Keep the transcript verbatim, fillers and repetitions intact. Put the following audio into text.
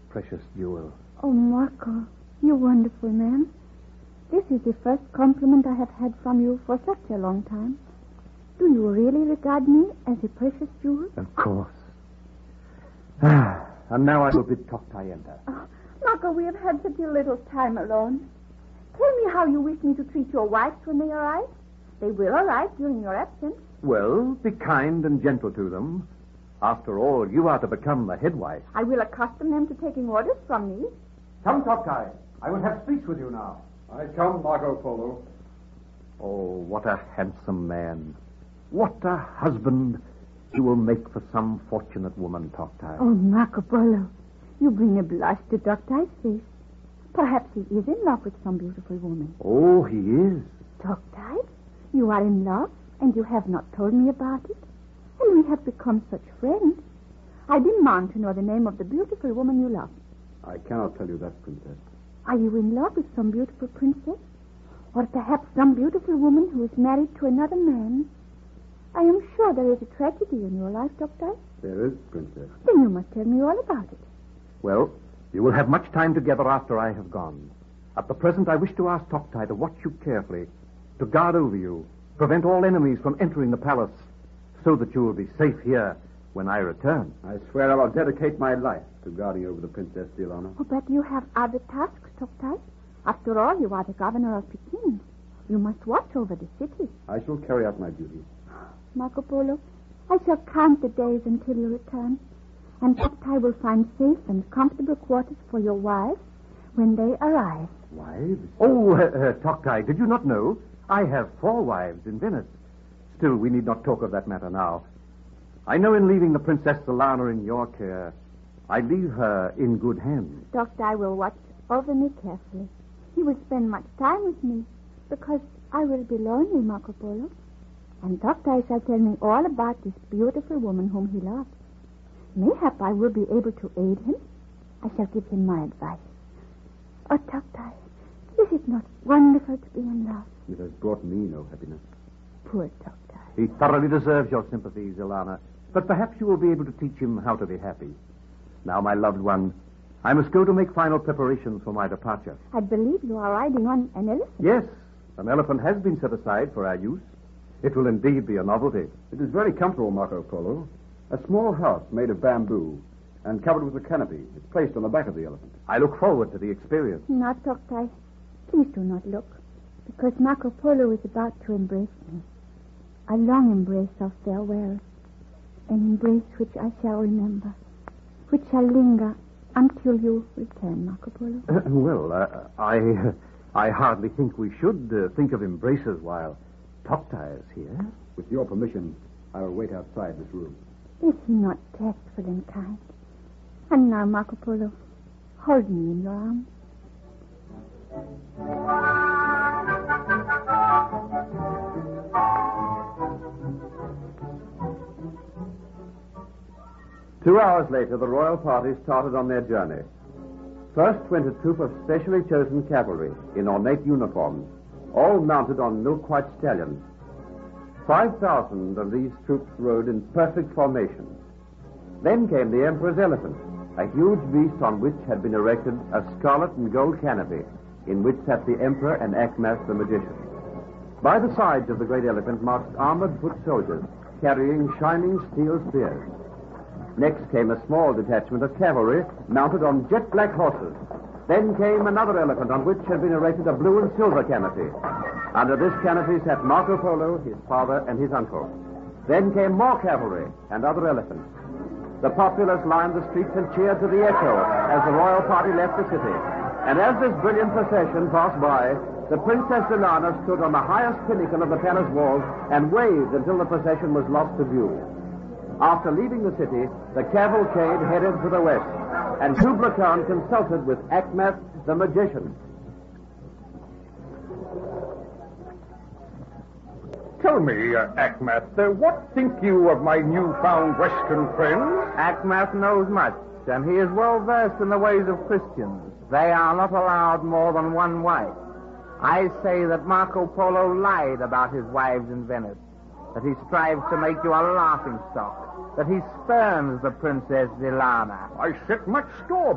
precious jewel. Oh, Marco, you wonderful man. This is the first compliment I have had from you for such a long time. Do you really regard me as a precious jewel? Of course. Ah, and now I will bid Toktai enter. Oh, Marco, we have had such a little time alone. Tell me how you wish me to treat your wives when they arrive. They will arrive during your absence. Well, be kind and gentle to them. After all, you are to become the head wife. I will accustom them to taking orders from me. Come, Toktai. I will have speech with you now. I come, Marco Polo. Oh, what a handsome man. What a husband he will make for some fortunate woman, Toktai. Oh, Marco Polo, you bring a blush to Toktai's face. Perhaps he is in love with some beautiful woman. Oh, he is. Toktai, you are in love, and you have not told me about it. And we have become such friends. I demand to know the name of the beautiful woman you love. I cannot tell you that, Princess. Are you in love with some beautiful princess? Or perhaps some beautiful woman who is married to another man? I am sure there is a tragedy in your life, Doctor. There is, Princess. Then you must tell me all about it. Well, you will have much time together after I have gone. At the present, I wish to ask Toktai to watch you carefully, to guard over you, prevent all enemies from entering the palace, so that you will be safe here when I return. I swear I will dedicate my life to guarding over the Princess Diolana. Oh, but you have other tasks, Toktai. After all, you are the governor of Pekin. You must watch over the city. I shall carry out my duties. Marco Polo, I shall count the days until you return. And Toktai will find safe and comfortable quarters for your wives when they arrive. Wives? Oh, uh, uh, Toktai, did you not know? I have four wives in Venice. Still, we need not talk of that matter now. I know in leaving the Princess Diolana in your care, I leave her in good hands. Toktai will watch over me carefully. He will spend much time with me because I will be lonely, Marco Polo. And Toktai shall tell me all about this beautiful woman whom he loves. Mayhap I will be able to aid him. I shall give him my advice. Oh, Toktai, is it not wonderful to be in love? It has brought me no happiness. Poor Toktai. He thoroughly deserves your sympathies, Ilana. But perhaps you will be able to teach him how to be happy. Now, my loved one, I must go to make final preparations for my departure. I believe you are riding on an elephant. Yes, an elephant has been set aside for our use. It will indeed be a novelty. It is very comfortable, Marco Polo. A small house made of bamboo and covered with a canopy is placed on the back of the elephant. I look forward to the experience. Now, Toktai, please do not look, because Marco Polo is about to embrace me. A long embrace of farewell. An embrace which I shall remember, which shall linger until you return, Marco Polo. Uh, well, uh, I I hardly think we should uh, think of embraces while Toktai is here. With your permission, I will wait outside this room. Is he not tactful and kind? And now, Marco Polo, hold me in your arms. Two hours later, the royal party started on their journey. First went a troop of specially chosen cavalry in ornate uniforms, all mounted on milk-white stallions. Five thousand of these troops rode in perfect formation. Then came the emperor's elephant, a huge beast on which had been erected a scarlet and gold canopy, in which sat the emperor and Akhmat the magician. By the sides of the great elephant marched armored foot soldiers, carrying shining steel spears. Next came a small detachment of cavalry mounted on jet-black horses. Then came another elephant on which had been erected a blue and silver canopy. Under this canopy sat Marco Polo, his father, and his uncle. Then came more cavalry and other elephants. The populace lined the streets and cheered to the echo as the royal party left the city. And as this brilliant procession passed by, the Princess Diolana stood on the highest pinnacle of the palace walls and waved until the procession was lost to view. After leaving the city, the cavalcade headed to the west, and Kubla Khan consulted with Akhmat the magician. Tell me, uh, Akhmat, uh, what think you of my newfound Western friends? Akhmat knows much, and he is well versed in the ways of Christians. They are not allowed more than one wife. I say that Marco Polo lied about his wives in Venice, that he strives to make you a laughing stock, that he spurns the Princess Diolana. I set much store